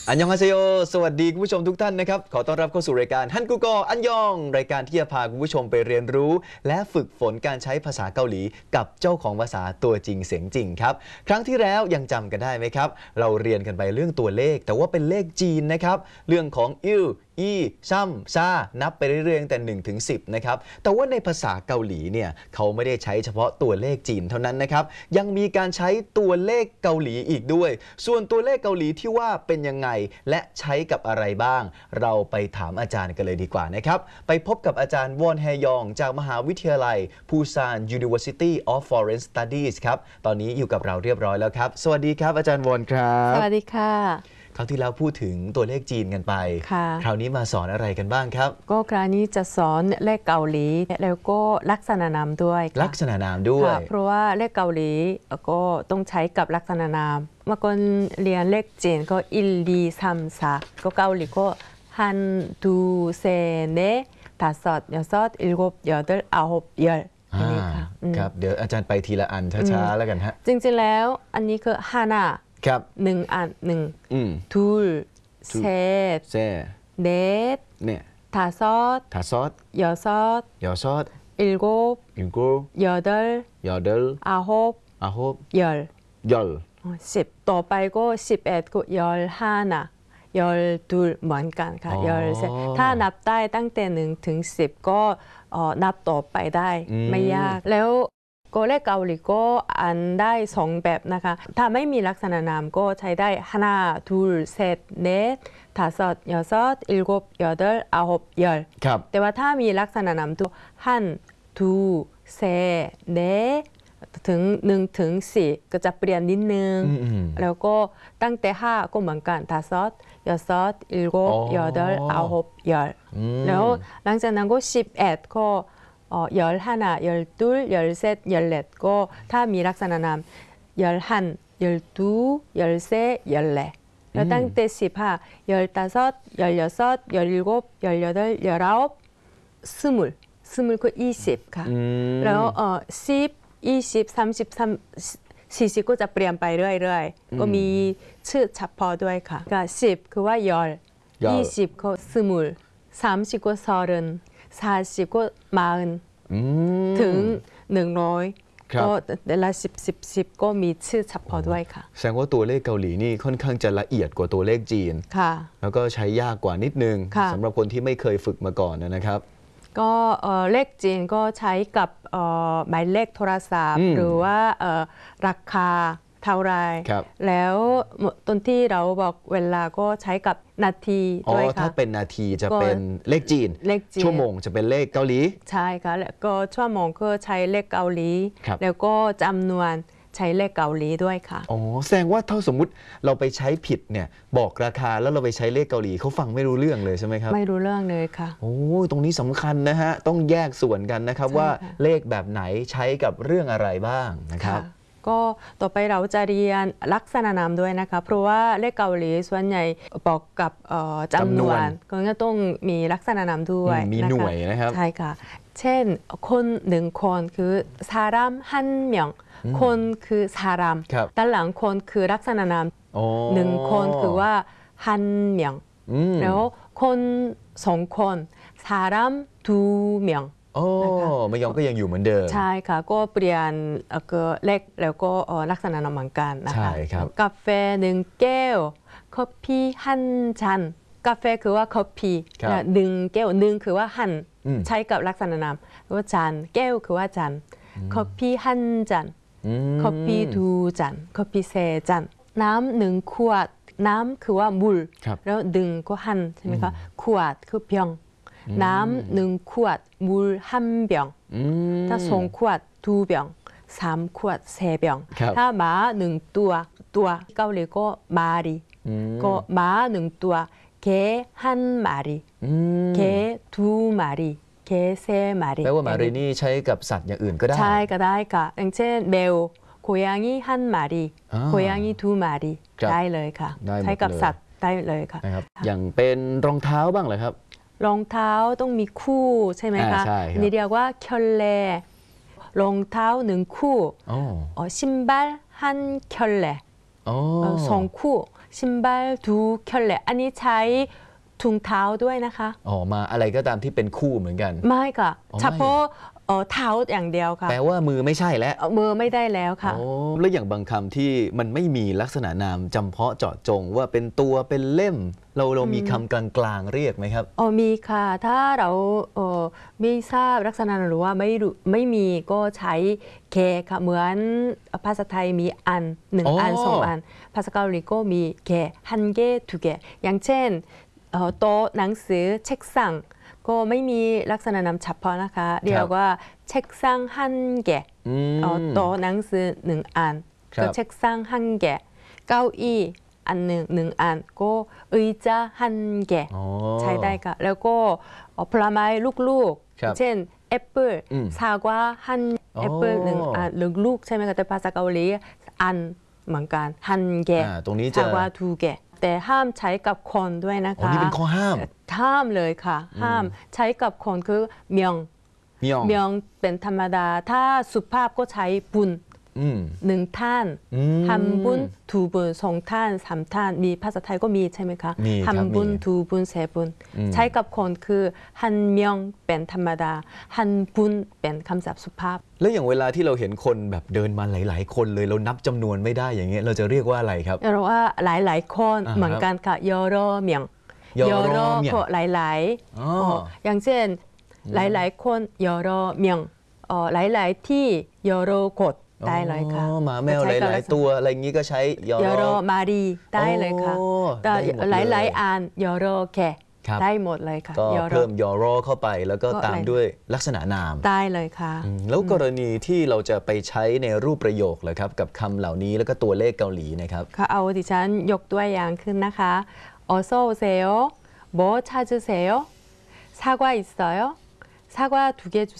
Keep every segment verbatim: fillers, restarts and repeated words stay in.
อันยองฮาเซโยสวัสดีคุณผู้ชมทุกท่านนะครับขอต้อนรับเข้าสู่รายการฮันกูโกอันยองรายการที่จะพาคุณผู้ชมไปเรียนรู้และฝึกฝนการใช้ภาษาเกาหลีกับเจ้าของภาษาตัวจริงเสียงจริงครับครั้งที่แล้วยังจำกันได้ไหมครับเราเรียนกันไปเรื่องตัวเลขแต่ว่าเป็นเลขจีนนะครับเรื่องของอิลอีซัมซานับไปเรื่อยๆตั้งแต่หนึ่งถึงสิบนะครับแต่ว่าในภาษาเกาหลีเนี่ยเขาไม่ได้ใช้เฉพาะตัวเลขจีนเท่านั้นนะครับยังมีการใช้ตัวเลขเกาหลีอีกด้วยส่วนตัวเลขเกาหลีที่ว่าเป็นยังไงและใช้กับอะไรบ้างเราไปถามอาจารย์กันเลยดีกว่านะครับไปพบกับอาจารย์วอนแฮยองจากมหาวิทยาลัยปูซาน University of Foreign Studies ครับตอนนี้อยู่กับเราเรียบร้อยแล้วครับสวัสดีครับอาจารย์วอนครับสวัสดีค่ะคราวที่แล้วพูดถึงตัวเลขจีนกันไปคราวนี้มาสอนอะไรกันบ้างครับก็คราวนี้จะสอนเลขเกาหลีแล้วก็ลักษณะนามด้วยลักษณะนามด้วยเพราะว่าเลขเกาหลีก็ต้องใช้กับลักษณะนามเมื่อก่อนเรียนเลขจีนก็อิลดีซัมซาก็เกาหลีก็ฮันดูเซเน다섯여섯일곱여덟아홉열นี่ค่ะครับเดี๋ยวอาจารย์ไปทีละอันช้าๆแล้วกันฮะจริงๆแล้วอันนี้คือฮานาครับหนึ่งอันหนึ่งทูลเซตเดทเนี่ย 다섯 다섯여섯여섯일곱일곱여덟여덟아홉아홉열열 สิบต่อไปก็สิบเอ็ดก็ยอลห้านะยอลดูเหมือนกันค่ะยอลเซถ้านับได้ตั้งแต่หนึ่งถึงสิบก็นับต่อไปได้ไม่ยากแล้วก็เลขเกาหลีก็อ่านได้สองแบบนะคะถ้าไม่มีลักษณะนามก็ใช้ได้ฮานาทูลเซตเนต다섯여섯일곱여덟아홉열แต่ว่าถ้ามีลักษณะนามตัวฮันทูเซเนถึงหนึ่งถึงสี่ก็จะเปลี่ยนนิดนึงแล้วก็ตั้งแต่ห้าก็เหมือนกัน다섯여섯일곱여덟아홉열แล้วหลังจากนั้นก็สิบเอ็ดก็열하나열둘열셋열넷ก็ถ้ามีลักษณะนาม열한열두열세열네แล้วตั้งแต่สิบห้า열다섯열여섯열일곱열여덟열아홉 스물스물ก็ยี่สิบค่ะแล้วเอ่อสิบยี่สิบสามสิบสามสี่สิบก็จะเปลี่ยนไปเรื่อยๆก็มีชื่อเฉพาะด้วยค่ะก็สิบคือว่า열ยี่สิบก็스물สามสิบก็서른สี่สิบก็มาเอินถึงหนึ่งร้อยก็แต่ละสิบสิบสิบก็มีชื่อเฉพาะด้วยค่ะแสดงว่าตัวเลขเกาหลีนี่ค่อนข้างจะละเอียดกว่าตัวเลขจีนค่ะแล้วก็ใช้ยากกว่านิดนึงสำหรับคนที่ไม่เคยฝึกมาก่อนนะครับก็เลขจีนก็ใช้กับหมายเลขโทรศัพท์หรือว่าราคาเท่าไรแล้วตอนที่เราบอกเวลาก็ใช้กับนาทีด้วยค่ะถ้าเป็นนาทีจะเป็นเลขจีนชั่วโมงจะเป็นเลขเกาหลีใช่ค่ะแล้วก็ชั่วโมงก็ใช้เลขเกาหลีแล้วก็จำนวนใช้เลขเกาหลีด้วยค่ะอ๋อแสดงว่าถ้าสมมุติเราไปใช้ผิดเนี่ยบอกราคาแล้วเราไปใช้เลขเกาหลีเขาฟังไม่รู้เรื่องเลยใช่ไหมครับไม่รู้เรื่องเลยค่ะโอ้ตรงนี้สำคัญนะฮะต้องแยกส่วนกันนะครับว่าเลขแบบไหนใช้กับเรื่องอะไรบ้างนะครับก็ต่อไปเราจะเรียนลักษณะนามด้วยนะคะเพราะว่าเลขเกาหลีส่วนใหญ่บอกกับจำนวนก็ต้องมีลักษณะนามด้วยมีหน่วยนะครับใช่ค่ะเช่นคนหนึ่งคนคือ사람한명คนคือซารามด้านหลังคนคือลักษณะนามหนึ่งคนคือว่าฮันเมียงแล้วคนสองคนซารามดูเมียงโอ้ไม่ยอมก็ยังอยู่เหมือนเดิมใช่ค่ะก็เปลี่ยนเล็กแล้วก็ลักษณะนามเหมือนกันนะคะกาแฟหนึ่งแก้วคอฟฟี่ฮันจันกาแฟคือว่าคอฟฟี่หนึ่งแก้วหนึ่งคือว่าฮันใช้กับลักษณะนามว่าจันแก้วคือว่าจันคอฟฟี่ฮันจันคอฟฟี่ดูจันคอฟฟี่เซจันน้ำหนึ่งขวดน้ำคือว่ามูลแล้วดึงก็หันใช่ไหมคะขวดคือเพียงน้ำหนึ่งขวดมูลห้าเบียงถ้าสองขวดดูเบียงสามขวดเซเบียงถ้าหมาหนึ่งตัวตัวเกาหลีก็มารีก็หมาหนึ่งตัวแค่หันมารีแค่ดูมารีเคเซมารีแปลว่ามารีนี่ใช้กับสัตว์อย่างอื่นก็ได้ใช่ก็ได้ค่ะอย่างเช่นแมวโคยังงี้ฮันมารีโคยังงี้ทูมารีได้เลยค่ะใช้กับสัตว์ได้เลยค่ะอย่างเป็นรองเท้าบ้างเหรอครับรองเท้าต้องมีคู่ใช่ไหมคะนี่เรียกว่าเคิลเล่รองเท้าหนึ่งคู่ชิมบัลฮันเคิลเล่สองคู่ 신발 두 켤레 อันนี้ใช้ถุงเท้าด้วยนะคะอ๋อมาอะไรก็ตามที่เป็นคู่เหมือนกันไม่ค่ะอ๋อไม่เฉพาะเอ่อเท้าอย่างเดียวค่ะแปลว่ามือไม่ใช่แล้วเอ่อมือไม่ได้แล้วค่ะโอ้แล้วอย่างบางคำที่มันไม่มีลักษณะนามจำเพาะเจาะจงว่าเป็นตัวเป็นเล่ม เราเรามีคำกลางๆเรียกไหมครับอ๋อมีค่ะ ถ้าเราเอ่อไม่ทราบลักษณะหรือว่าไม่รู้ไม่มีก็ใช้แค่ค่ะเหมือนภาษาไทยมีอันหนึ่งอ๋ออัอันสองอัน ภาษาเกาหลีก็มีแค่ฮันเกทุเกอย่างเช่นเอ่อโต๊ะหนังสือเช็คสั่งก็ไม่มีลักษณะนามเฉพาะนะคะเรียกว่าเช็คสั่งฮันเกอืมเอ่อโต๊ะหนังสือหนึ่งอันครับก็เช็คสั่งฮันเกเก้าอี้อันหนึ่งหนึ่งอันก็เอยจ้าฮันเกอ๋อใช้ได้ค่ะแล้วก็เอ่อผลไม้ลูกครับๆ เช่นแอปเปิลอืมซากวาฮันอ๋อแอปเปิลหนึ่งอันหรือลูกใช่ไหมคะแต่ภาษาเกาหลีอันเหมือนกันฮันแกอ่าตรงนี้จะซากวาทูแกแต่ห้ามใช้กับคนด้วยนะอ๋อคะนี่เป็นข้อห้ามห้ามเลยค่ะ ห้ามใช้กับคนคือเมียงเมียงเมียงเป็นธรรมดา ถ้าสุภาพก็ใช้บุญอืมหนึ่งท่านอืมทำบุญทูบุญสองท่านสามท่านมีภาษาไทยก็มีใช่ไหมคะมีครับทำบุญมีทูบุญเสบุญอืมใช้กับคนคือฮันเมียงเป็นธรรมดาฮันบุญเป็นคำศัพท์สุภาพแล้วอย่างเวลาที่เราเห็นคนแบบเดินมาหลาย ๆ คนเลยเรานับจำนวนไม่ได้อย่างเงี้ยเราจะเรียกว่าอะไรครับเราว่าหลายๆ คนอ่าเหมือนกันค่ะยอรอเมียงยอรอเมียงก็หลายอ๋อๆอ๋ออย่างเช่นหลาย ๆ คนยอรอเมียงเอ่อหลาย ๆ ที่ยอรอกดได้เลยค่ะอ๋อหมาแมวใช้หกับลาย ๆ ตัวอะไรอย่างงี้ก็ใช้ยอยอรรออมารีได้เลยค่ะโอ้แต่ได้หมดหลายหเลลายยๆอันยอรอแค่ครับได้หมดเลยค่ะก็ยอรอเพิ่มยอรอเข้าไปแล้วก็ก็ตามอะไรด้วยลักษณะนามได้เลยค่ะอืมแล้วกรณีที่เราจะไปใช้ในรูปประโยคเหรอครับกับคำเหล่านี้แล้วก็ตัวเลขเกาหลีนะครับค่ะเอาดิฉันยกตัวอย่างขึ้นนะคะอโซเซโอโบชาจูเซโอซากวาอิสโยซากวา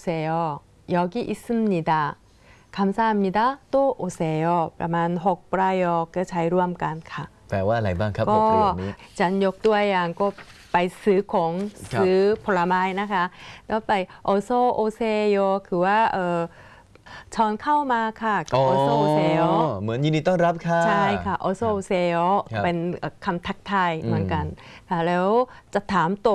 두개주세요여기있습니다 감사합니다 또 오세요 ประมาณหกประโยคก็ใช้ร่วมกันค่ะแปลว่าอะไรบ้างครับบก็ทประโยคนี้ฉันยกตัวอย่างก็ไปซื้อของครับซื้อผลไม้นะคะแล้วไปโอโซโอเซโยคือว่าเออชอนเข้ามาค่ะโอโซโอเซโยเหมือนยินดีต้อนรับค่ะใช่ค่ะโอโซโอเซโยครับเป็นคำทักทายเหมือนกันค่ะแล้วจะถามโต